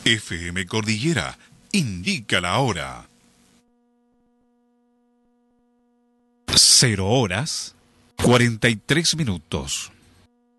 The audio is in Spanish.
FM Cordillera indica la hora. 0 horas 43 minutos.